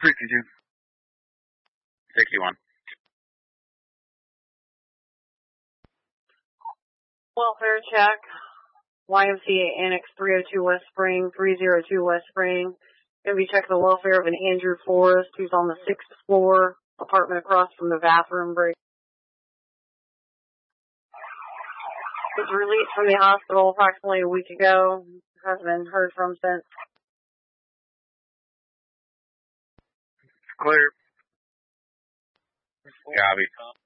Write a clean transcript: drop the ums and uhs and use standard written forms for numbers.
322. 61. Welfare check. YMCA Annex 302 West Spring, 302 West Spring. Going to be checking the welfare of an Andrew Forrest who's on the 6th floor, apartment across from the bathroom break. Was released from the hospital approximately a week ago. Hasn't been heard from since. Clear. Copy.